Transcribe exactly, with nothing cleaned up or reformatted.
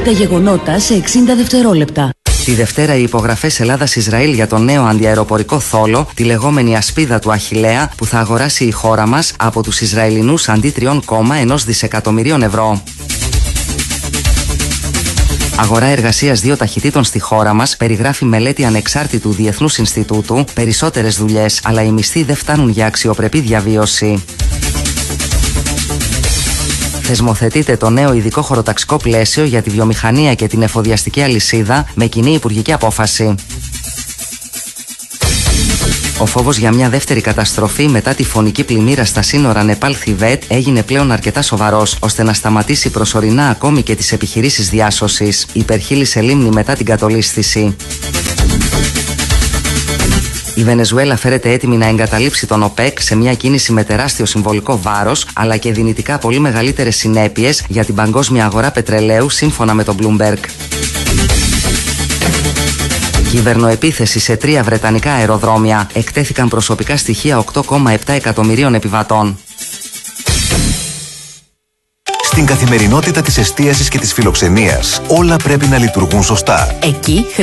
Τα γεγονότα σε εξήντα δευτερόλεπτα. Τη Δευτέρα οι υπογραφές Ελλάδας-Ισραήλ για το νέο αντιαεροπορικό θόλο, τη λεγόμενη ασπίδα του Αχιλλέα, που θα αγοράσει η χώρα μας από τους Ισραηλινούς αντί τριών κόμμα ένα δισεκατομμυρίων ευρώ. Αγορά εργασίας δύο ταχυτήτων στη χώρα μας, περιγράφει μελέτη ανεξάρτητου Διεθνούς Ινστιτούτου, περισσότερες δουλειές, αλλά οι μισθοί δεν φτάνουν για αξιοπρεπή διαβίωση. Θεσμοθετείται το νέο ειδικό χωροταξικό πλαίσιο για τη βιομηχανία και την εφοδιαστική αλυσίδα με κοινή υπουργική απόφαση. Ο φόβος για μια δεύτερη καταστροφή μετά τη φωνική πλημμύρα στα σύνορα Νεπάλ-Θιβέτ έγινε πλέον αρκετά σοβαρός, ώστε να σταματήσει προσωρινά ακόμη και τις επιχειρήσεις διάσωσης. Υπερχείλησε λίμνη μετά την κατολίσθηση. Η Βενεζουέλα φέρεται έτοιμη να εγκαταλείψει τον ΟΠΕΚ σε μια κίνηση με τεράστιο συμβολικό βάρος, αλλά και δυνητικά πολύ μεγαλύτερες συνέπειες για την παγκόσμια αγορά πετρελαίου, σύμφωνα με τον Bloomberg. Κυβερνοεπίθεση σε τρία βρετανικά αεροδρόμια. Εκτέθηκαν προσωπικά στοιχεία οκτώ κόμμα επτά εκατομμυρίων επιβατών. Στην καθημερινότητα της εστίασης και της φιλοξενίας, όλα πρέπει να λειτουργούν σωστά. Εκεί